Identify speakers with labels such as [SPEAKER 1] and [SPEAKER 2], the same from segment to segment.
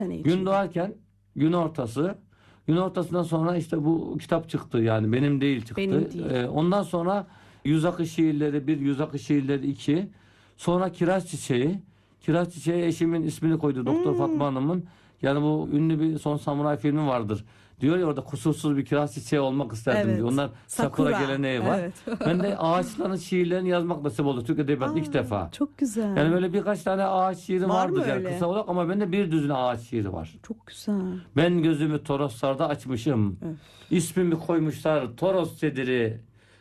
[SPEAKER 1] Gün doğarken gün ortası. Gün ortasından sonra işte bu kitap çıktı, yani benim değil çıktı.
[SPEAKER 2] Benim değil.
[SPEAKER 1] Ondan sonra Yüz Akı Şiirleri 1, Yüz Akı Şiirleri 2. Sonra Kiraz Çiçeği. Kiraz Çiçeği eşimin ismini koydu, Doktor Fatma Hanım'ın. Yani bu ünlü bir Son Samuray filmi vardır. Diyor ya orada, kusursuz bir kiraz çiçeği olmak isterdim
[SPEAKER 2] Evet.
[SPEAKER 1] diyor. Onlar sakura geleneği var.
[SPEAKER 2] Evet.
[SPEAKER 1] Ben de ağaçların şiirlerini yazmak nasip oldu Türk Edebiyatı'nda ilk defa.
[SPEAKER 2] Çok güzel.
[SPEAKER 1] Yani böyle birkaç tane ağaç şiiri
[SPEAKER 2] Var mı
[SPEAKER 1] vardır yani
[SPEAKER 2] öyle?
[SPEAKER 1] kısa olarak, ama bende bir düzine ağaç şiiri var.
[SPEAKER 2] Çok güzel.
[SPEAKER 1] Ben gözümü Toroslarda açmışım.
[SPEAKER 2] Öf.
[SPEAKER 1] İsmimi koymuşlar Toros Sediri.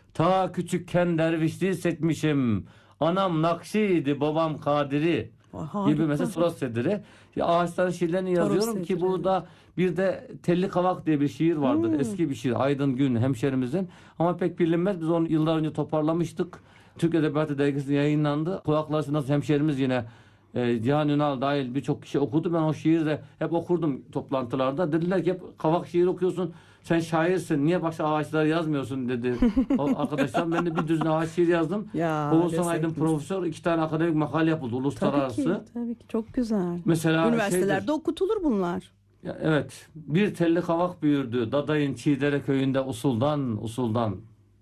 [SPEAKER 1] Ta küçükken dervişliği seçmişim. Anam Nakşi'ydi, babam Kadiri.
[SPEAKER 2] Harika.
[SPEAKER 1] Gibi mesela Toros Sediri. Ağaçların şiirlerini
[SPEAKER 2] Toros
[SPEAKER 1] yazıyorum ki
[SPEAKER 2] Sediri.
[SPEAKER 1] burada bir de Telli Kavak diye bir şiir vardır. Eski bir şiir. Aydın Gün hemşerimizin. Ama pek bilinmez. Biz onu yıllar önce toparlamıştık. Türk Edebiyatı Dergisi'nde yayınlandı. Kulaklar nasıl hemşerimiz yine Cihan Ünal dahil birçok kişi okudu. Ben o şiiri de hep okurdum toplantılarda. Dediler ki hep kavak şiiri okuyorsun. Sen şairsin. Niye başka ağaçları yazmıyorsun dedi o arkadaşlar. Ben de bir düzine ağaç şiir yazdım. Oğuzhan Aydın profesör, 2 tane akademik makale yapıldı uluslararası.
[SPEAKER 2] Tabii ki çok güzel.
[SPEAKER 1] Mesela
[SPEAKER 2] üniversitelerde okutulur bunlar.
[SPEAKER 1] Ya evet. Bir telli kavak büyürdü Dadayın Çiğdere köyünde usuldan.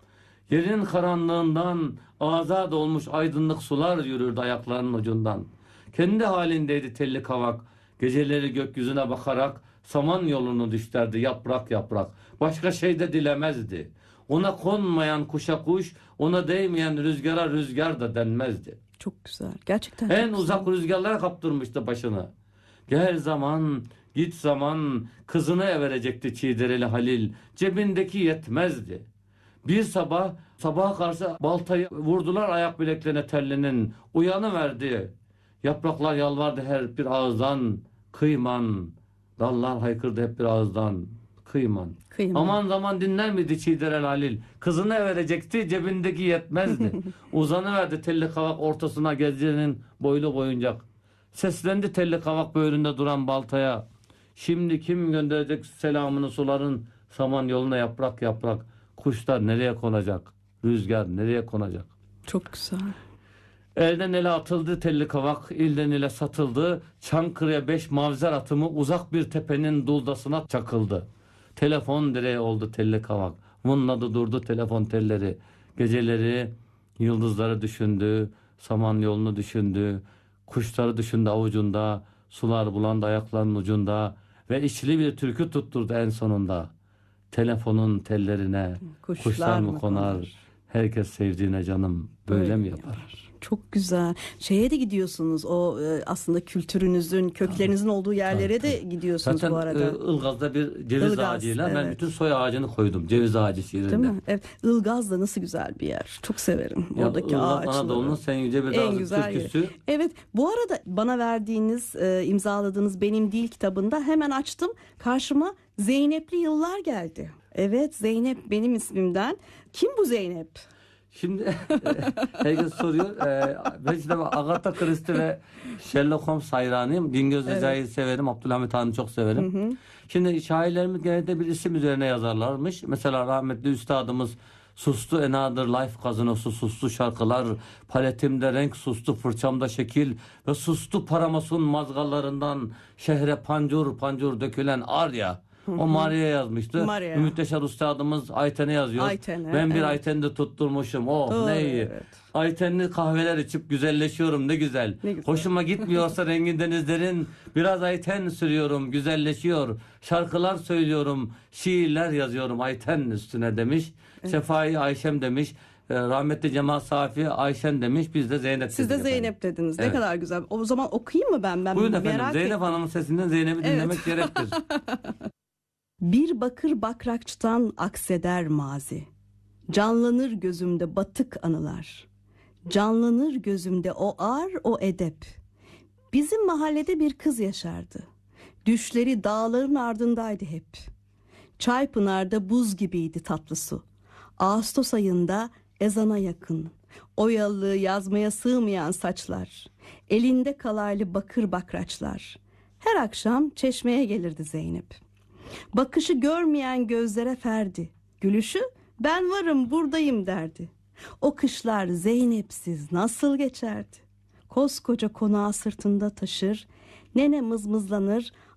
[SPEAKER 1] Yerin karanlığından azad olmuş aydınlık sular yürürdü ayaklarının ucundan. Kendi halindeydi telli kavak. Geceleri gökyüzüne bakarak saman yolunu düşlerdi yaprak yaprak. Başka şey de dilemezdi. Ona konmayan kuşa kuş, ona değmeyen rüzgara rüzgar da denmezdi.
[SPEAKER 2] Çok güzel. Gerçekten
[SPEAKER 1] En
[SPEAKER 2] çok
[SPEAKER 1] uzak
[SPEAKER 2] güzel.
[SPEAKER 1] rüzgarlara kaptırmıştı başını. Gel zaman, git zaman, kızını everecekti Çiğdereli Halil. Cebindeki yetmezdi. Bir sabah, sabaha karşı baltayı vurdular ayak bileklerine tellinin. Uyanıverdi. Yapraklar yalvardı her bir ağızdan. Kıyman. Dallar haykırdı hep bir ağızdan. Kıyman. Aman zaman dinler miydi Çiğdereli Halil? Kızını verecekti, cebindeki yetmezdi. Uzanıverdi telli kavak ortasına gecenin boylu boyuncak. Seslendi telli kavak böğründe duran baltaya. Şimdi kim gönderecek selamını suların saman yoluna yaprak yaprak. Kuşlar nereye konacak? Rüzgar nereye konacak?
[SPEAKER 2] Çok güzel.
[SPEAKER 1] Elden ele atıldı telli kavak, ilden ile satıldı. Çankırı'ya 5 mavzer atımı uzak bir tepenin duldasına çakıldı. Telefon direği oldu telli kavak. Vınladı durdu telefon telleri. Geceleri yıldızları düşündü, saman yolunu düşündü. Kuşları düşündü avucunda, sular bulandı ayaklarının ucunda. Ve içli bir türkü tutturdu en sonunda. Telefonun tellerine kuşlar mı konar? Herkes sevdiğine canım böyle mi yapar?
[SPEAKER 2] Çok güzel. Şeye de gidiyorsunuz. O aslında kültürünüzün, köklerinizin olduğu yerlere de gidiyorsunuz
[SPEAKER 1] zaten,
[SPEAKER 2] bu arada.
[SPEAKER 1] Ilgaz'da bir ceviz ağacıyla ben
[SPEAKER 2] evet.
[SPEAKER 1] bütün soy ağacını koydum. Ceviz ağacı şiirinde.
[SPEAKER 2] Değil mi? Evet. Ilgaz da nasıl güzel bir yer. Çok severim. Oradaki ağaçları.
[SPEAKER 1] Anadolu'nun sen yüce bir dağ türküsü.
[SPEAKER 2] Yeri. Evet. Bu arada bana verdiğiniz, imzaladığınız Benim Değil kitabında hemen açtım. Karşıma Zeynep'li yıllar geldi. Evet, Zeynep benim ismimden. Kim bu Zeynep?
[SPEAKER 1] Şimdi herkes soruyor. Ben işte Agatha Christie ve Sherlock Holmes hayranıyım. Dingöz Recai'yi severim. Abdülhamit Han'ı çok severim. Şimdi şairlerimiz genelde bir isim üzerine yazarlarmış. Mesela rahmetli üstadımız sustu Another Life gazinosu, sustu şarkılar, paletimde renk sustu, fırçamda şekil ve sustu paramasun mazgallarından şehre pancur pancur dökülen arya. O Maria'ya yazmıştı.
[SPEAKER 2] Maria.
[SPEAKER 1] Ümit Yaşar üstadımız Ayten'e yazıyor.
[SPEAKER 2] Ayten'e,
[SPEAKER 1] ben bir
[SPEAKER 2] evet.
[SPEAKER 1] Ayten'de tutturmuşum. Oh
[SPEAKER 2] doğru,
[SPEAKER 1] ne iyi.
[SPEAKER 2] evet.
[SPEAKER 1] Aytenli kahveler içip güzelleşiyorum ne güzel.
[SPEAKER 2] Ne güzel.
[SPEAKER 1] Hoşuma gitmiyorsa rengin denizlerin biraz Ayten sürüyorum güzelleşiyor. Şarkılar söylüyorum, şiirler yazıyorum Ayten üstüne demiş. Evet. Sefai Ayşem demiş. Rahmetli Cemal Safi Ayşen demiş. Biz de Zeynep dedik.
[SPEAKER 2] Siz de Zeynep dediniz. Evet. Ne kadar güzel. O zaman okuyayım mı ben?
[SPEAKER 1] Buyurun efendim.
[SPEAKER 2] Merak
[SPEAKER 1] Zeynep
[SPEAKER 2] ettim.
[SPEAKER 1] Hanım'ın sesinden Zeynep'i dinlemek gerektir.
[SPEAKER 2] Bir bakır bakrakçıdan akseder mazi. Canlanır gözümde batık anılar. Canlanır gözümde o ar o edep. Bizim mahallede bir kız yaşardı. Düşleri dağların ardındaydı hep. Çaypınar'da buz gibiydi tatlı su. Ağustos ayında ezana yakın. Oyalı yazmaya sığmayan saçlar. Elinde kalaylı bakır bakraçlar. Her akşam çeşmeye gelirdi Zeynep. Bakışı görmeyen gözlere ferdi. Gülüşü ben varım buradayım derdi. O kışlar Zeynep'siz nasıl geçerdi? Koskoca konağı sırtında taşır. Nene mızmızlanır.